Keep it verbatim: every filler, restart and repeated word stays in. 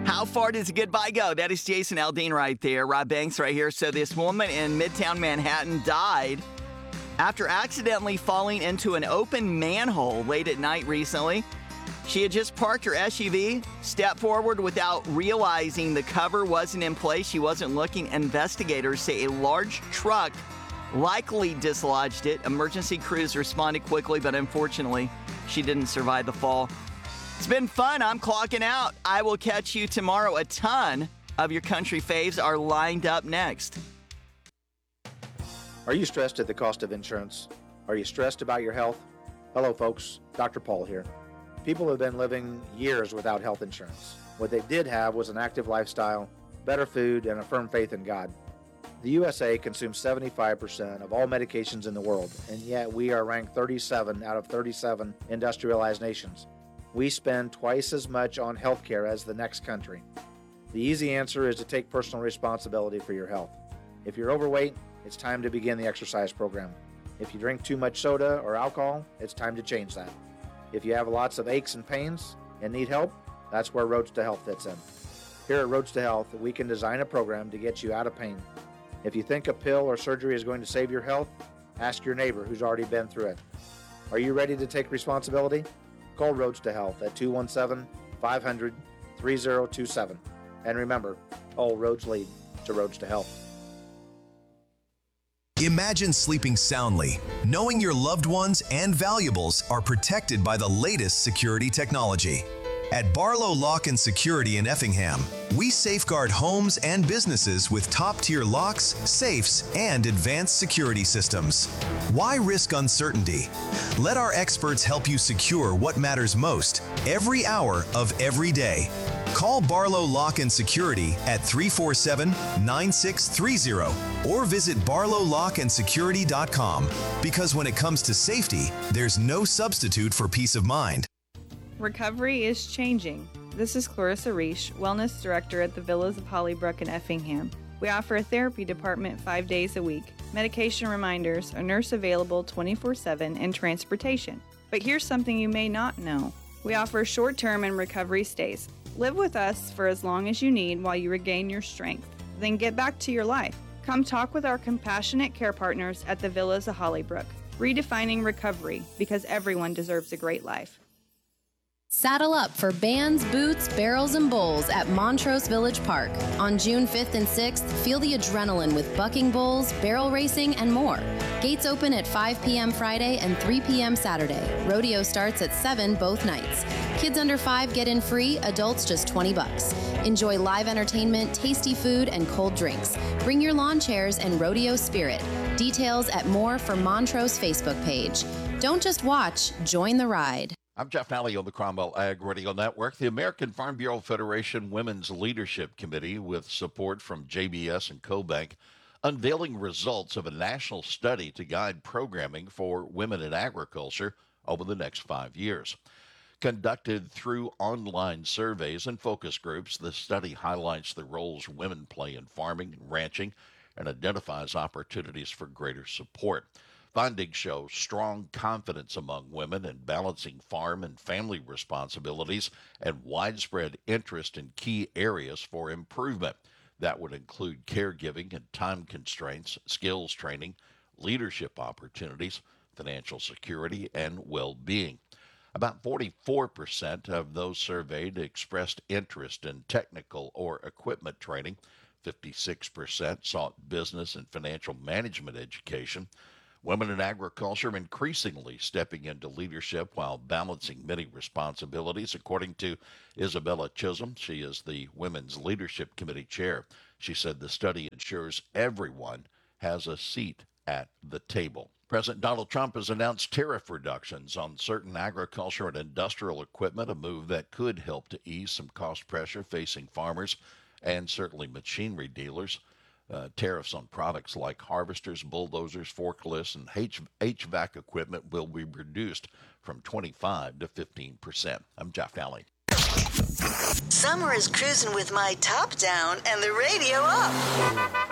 How far does a goodbye go? That is Jason Aldean right there. Rob Banks right here. So this woman in Midtown Manhattan died after accidentally falling into an open manhole late at night recently. She had just parked her S U V, stepped forward without realizing the cover wasn't in place. She wasn't looking. Investigators say a large truck likely dislodged it. Emergency crews responded quickly, but unfortunately, she didn't survive the fall. It's been fun. I'm clocking out. I will catch you tomorrow. A ton of your country faves are lined up next. Are you stressed at the cost of insurance? Are you stressed about your health? Hello, folks. Doctor Paul here. People have been living years without health insurance. What they did have was an active lifestyle, better food, and a firm faith in God. The U S A consumes seventy-five percent of all medications in the world, and yet we are ranked thirty-seven out of thirty-seven industrialized nations. We spend twice as much on healthcare as the next country. The easy answer is to take personal responsibility for your health. If you're overweight, it's time to begin the exercise program. If you drink too much soda or alcohol, it's time to change that. If you have lots of aches and pains and need help, that's where Roads to Health fits in. Here at Roads to Health, we can design a program to get you out of pain. If you think a pill or surgery is going to save your health, ask your neighbor who's already been through it. Are you ready to take responsibility? Call Roads to Health at two one seven, five hundred, three zero two seven. And remember, all roads lead to Roads to Health. Imagine sleeping soundly, knowing your loved ones and valuables are protected by the latest security technology. At Barlow Lock and Security in Effingham, we safeguard homes and businesses with top-tier locks, safes, and advanced security systems. Why risk uncertainty? Let our experts help you secure what matters most every hour of every day. Call Barlow Lock and Security at three four seven, nine six three zero or visit barlow lock and security dot com, because when it comes to safety, there's no substitute for peace of mind. Recovery is changing. This is Clarissa Reish, Wellness Director at the Villas of Hollybrook in Effingham. We offer a therapy department five days a week, medication reminders, a nurse available twenty-four seven, and transportation. But here's something you may not know. We offer short-term and recovery stays. Live with us for as long as you need while you regain your strength. Then get back to your life. Come talk with our compassionate care partners at the Villas of Hollybrook. Redefining recovery, because everyone deserves a great life. Saddle up for bands, boots, barrels, and bowls at Montrose Village Park. On June fifth and sixth, feel the adrenaline with bucking bulls, barrel racing, and more. Gates open at five p.m. Friday and three p.m. Saturday. Rodeo starts at seven both nights. Kids under five get in free, adults just twenty bucks. Enjoy live entertainment, tasty food, and cold drinks. Bring your lawn chairs and rodeo spirit. Details at More for Montrose Facebook page. Don't just watch, join the ride. I'm Jeff Nally on the Cromwell Ag Radio Network. The American Farm Bureau Federation Women's Leadership Committee, with support from J B S and CoBank, unveiling results of a national study to guide programming for women in agriculture over the next five years. Conducted through online surveys and focus groups, the study highlights the roles women play in farming and ranching and identifies opportunities for greater support. Findings show strong confidence among women in balancing farm and family responsibilities and widespread interest in key areas for improvement. That would include caregiving and time constraints, skills training, leadership opportunities, financial security, and well-being. About forty-four percent of those surveyed expressed interest in technical or equipment training. fifty-six percent sought business and financial management education. Women in agriculture are increasingly stepping into leadership while balancing many responsibilities, according to Isabella Chisholm. She is the Women's Leadership Committee chair. She said the study ensures everyone has a seat at the table. President Donald Trump has announced tariff reductions on certain agriculture and industrial equipment, a move that could help to ease some cost pressure facing farmers and certainly machinery dealers. Uh, tariffs on products like harvesters, bulldozers, forklifts, and H- HVAC equipment will be reduced from twenty-five to fifteen percent. I'm Jeff Nally. Summer is cruising with my top down and the radio up.